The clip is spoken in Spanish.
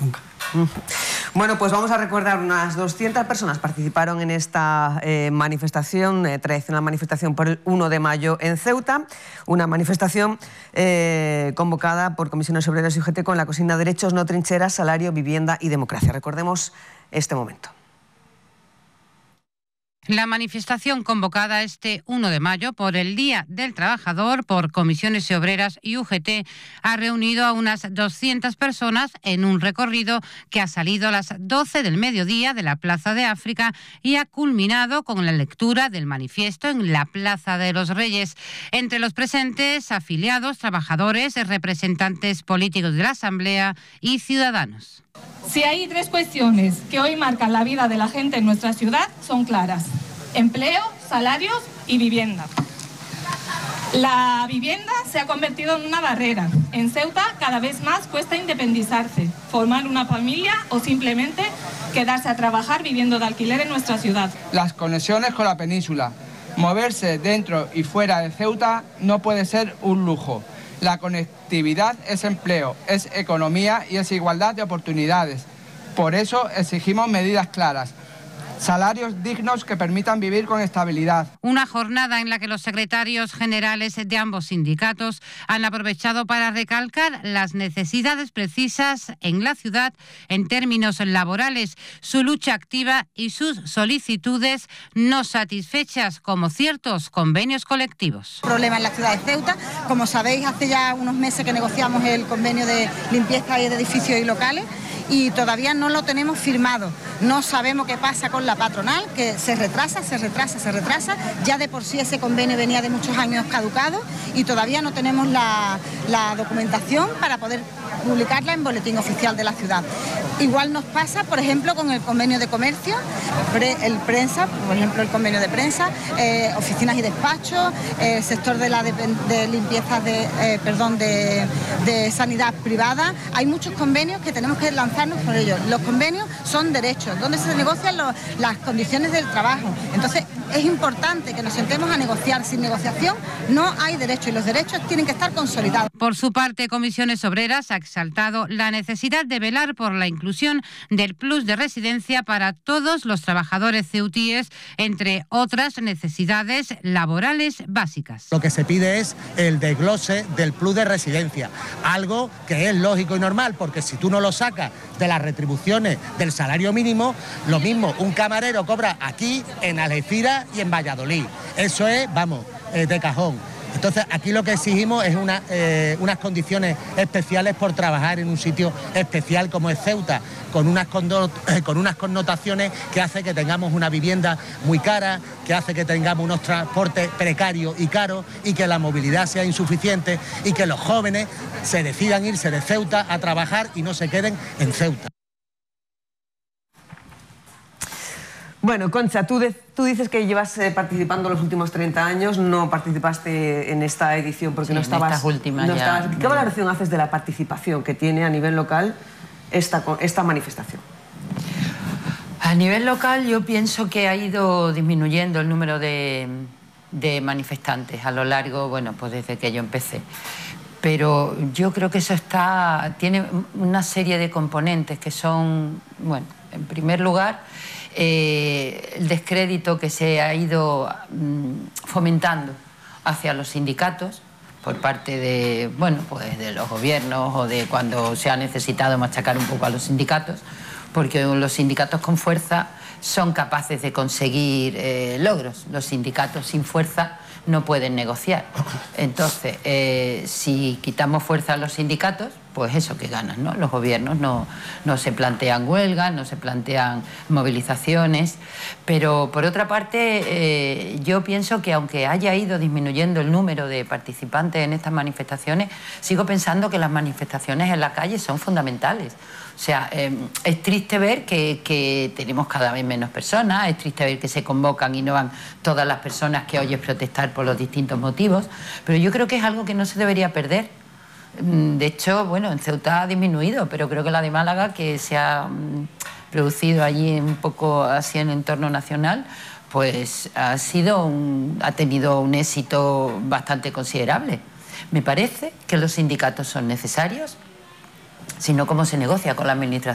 nunca. Bueno, pues vamos a recordar, unas 200 personas participaron en esta manifestación, tradicional manifestación por el 1 de mayo en Ceuta, una manifestación convocada por Comisiones Obreras y UGT con la consigna Derechos, no trincheras, salario, vivienda y democracia. Recordemos este momento. La manifestación convocada este 1 de mayo por el Día del Trabajador por Comisiones Obreras y UGT ha reunido a unas 200 personas en un recorrido que ha salido a las 12 del mediodía de la Plaza de África y ha culminado con la lectura del manifiesto en la Plaza de los Reyes. Entre los presentes, afiliados, trabajadores, representantes políticos de la Asamblea y ciudadanos. Si hay tres cuestiones que hoy marcan la vida de la gente en nuestra ciudad, son claras: empleo, salarios y vivienda. La vivienda se ha convertido en una barrera. En Ceuta cada vez más cuesta independizarse, formar una familia o simplemente quedarse a trabajar viviendo de alquiler en nuestra ciudad. Las conexiones con la península. Moverse dentro y fuera de Ceuta no puede ser un lujo. La conectividad es empleo, es economía y es igualdad de oportunidades. Por eso exigimos medidas claras. Salarios dignos que permitan vivir con estabilidad. Una jornada en la que los secretarios generales de ambos sindicatos han aprovechado para recalcar las necesidades precisas en la ciudad en términos laborales, su lucha activa y sus solicitudes no satisfechas, como ciertos convenios colectivos. Problema en la ciudad de Ceuta. Como sabéis, hace ya unos meses que negociamos el convenio de limpieza de edificios y locales y todavía no lo tenemos firmado. No sabemos qué pasa con la patronal, que se retrasa. Ya de por sí ese convenio venía de muchos años caducado y todavía no tenemos la documentación para poder publicarla en Boletín Oficial de la ciudad. Igual nos pasa, por ejemplo, con el convenio de comercio, el prensa, por ejemplo, el convenio de prensa, oficinas y despachos, sector de limpieza de sanidad privada. Hay muchos convenios que tenemos que lanzarnos por ellos. Los convenios son derechos, donde se negocian las condiciones del trabajo. Entonces, es importante que nos sentemos a negociar. Sin negociación no hay derechos y los derechos tienen que estar consolidados. Por su parte, Comisiones Obreras ha exaltado la necesidad de velar por la inclusión del plus de residencia para todos los trabajadores ceutíes, entre otras necesidades laborales básicas. Lo que se pide es el desglose del plus de residencia, algo que es lógico y normal, porque si tú no lo sacas de las retribuciones del salario mínimo, lo mismo un camarero cobra aquí, en Algeciras y en Valladolid. Eso es, vamos, de cajón. Entonces, aquí lo que exigimos es unas condiciones especiales por trabajar en un sitio especial como es Ceuta, con unas connotaciones que hace que tengamos una vivienda muy cara, que hace que tengamos unos transportes precarios y caros y que la movilidad sea insuficiente y que los jóvenes se decidan irse de Ceuta a trabajar y no se queden en Ceuta. Bueno, Concha, tú dices que llevas participando los últimos 30 años, no participaste en esta edición porque sí, no estabas... En estas últimas ya. ¿Qué valoración haces de la participación que tiene a nivel local esta manifestación? A nivel local yo pienso que ha ido disminuyendo el número de manifestantes a lo largo, bueno, pues desde que yo empecé. Pero yo creo que eso tiene una serie de componentes que son, bueno, en primer lugar, el descrédito que se ha ido fomentando hacia los sindicatos por parte de, bueno, pues de los gobiernos o de cuando se ha necesitado machacar un poco a los sindicatos, porque los sindicatos con fuerza son capaces de conseguir logros. Los sindicatos sin fuerza no pueden negociar. Entonces, si quitamos fuerza a los sindicatos, pues eso que ganan, ¿no? Los gobiernos no se plantean huelgas, no se plantean movilizaciones, pero por otra parte yo pienso que aunque haya ido disminuyendo el número de participantes en estas manifestaciones, sigo pensando que las manifestaciones en la calle son fundamentales. O sea, es triste ver que tenemos cada vez menos personas, es triste ver que se convocan y no van todas las personas que oyes protestar por los distintos motivos, pero yo creo que es algo que no se debería perder. De hecho, bueno, en Ceuta ha disminuido, pero creo que la de Málaga, que se ha producido allí un poco así en entorno nacional, pues ha tenido un éxito bastante considerable. Me parece que los sindicatos son necesarios, sino cómo se negocia con la administración.